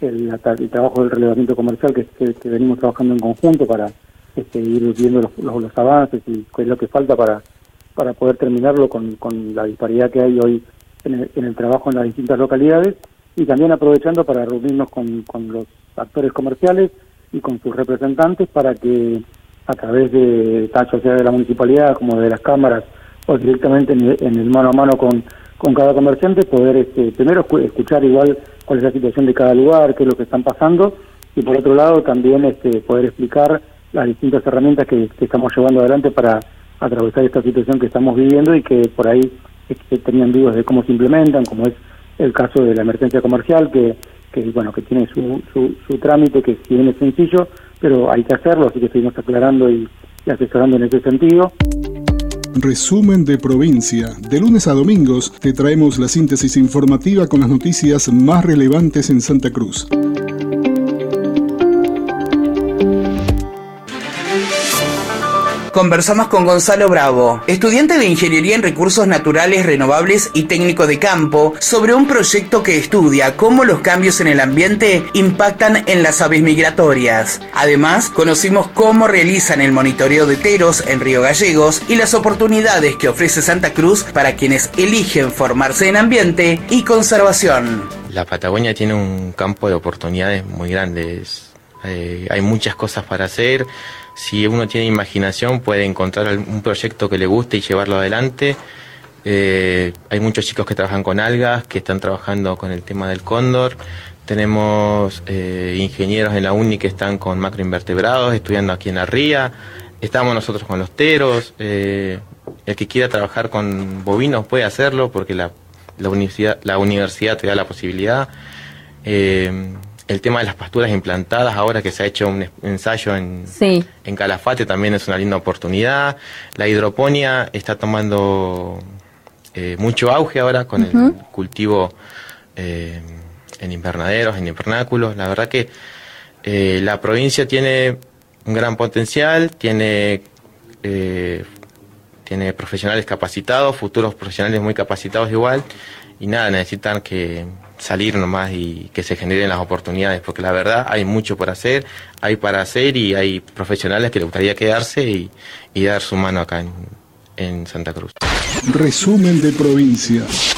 el trabajo del relevamiento comercial que venimos trabajando en conjunto para ir viendo los avances y qué es lo que falta para poder terminarlo con la disparidad que hay hoy en el trabajo en las distintas localidades, y también aprovechando para reunirnos con los actores comerciales y con sus representantes para que a través de tanto sea de la municipalidad como de las cámaras o directamente en el mano a mano con cada comerciante poder primero escuchar igual cuál es la situación de cada lugar, qué es lo que están pasando, y por otro lado también poder explicar las distintas herramientas que estamos llevando adelante para atravesar esta situación que estamos viviendo y que por ahí tenían dudas de cómo se implementan, como es el caso de la emergencia comercial, que tiene su trámite, que si bien es sencillo, pero hay que hacerlo, así que seguimos aclarando y asesorando en ese sentido. Resumen de provincia. De lunes a domingos te traemos la síntesis informativa con las noticias más relevantes en Santa Cruz. Conversamos con Gonzalo Bravo, estudiante de Ingeniería en Recursos Naturales Renovables y técnico de campo, sobre un proyecto que estudia cómo los cambios en el ambiente impactan en las aves migratorias. Además, conocimos cómo realizan el monitoreo de teros en Río Gallegos y las oportunidades que ofrece Santa Cruz para quienes eligen formarse en ambiente y conservación. La Patagonia tiene un campo de oportunidades muy grandes. Hay muchas cosas para hacer. Si uno tiene imaginación puede encontrar un proyecto que le guste y llevarlo adelante. Hay muchos chicos que trabajan con algas, que están trabajando con el tema del cóndor. Tenemos ingenieros en la UNI que están con macroinvertebrados, estudiando aquí en la ría. Estamos nosotros con los teros. El que quiera trabajar con bovinos puede hacerlo porque la universidad te da la posibilidad. El tema de las pasturas implantadas, ahora que se ha hecho un ensayo en Calafate, también es una linda oportunidad. La hidroponía está tomando mucho auge ahora con el cultivo en invernaderos, en invernáculos. La verdad que la provincia tiene un gran potencial, tiene profesionales capacitados, futuros profesionales muy capacitados igual, y nada, necesitan que salir nomás y que se generen las oportunidades, porque la verdad hay mucho por hacer, hay para hacer y hay profesionales que les gustaría quedarse y dar su mano acá en Santa Cruz. Resumen de provincia.